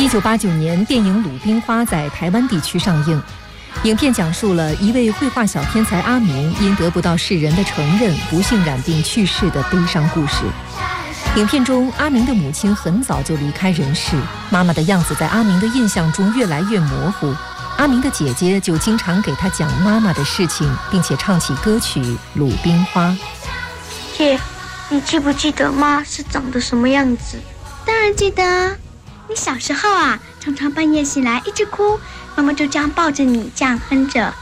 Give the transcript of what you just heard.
1989年，电影《鲁冰花》在台湾地区上映。影片讲述了一位绘画小天才阿明因得不到世人的承认，不幸染病去世的悲伤故事。影片中，阿明的母亲很早就离开人世，妈妈的样子在阿明的印象中越来越模糊。阿明的姐姐就经常给他讲妈妈的事情，并且唱起歌曲《鲁冰花》。 姐，你记不记得妈是长得什么样子？ 当然记得啊，你小时候啊，常常半夜醒来一直哭，妈妈就这样抱着你，这样哼着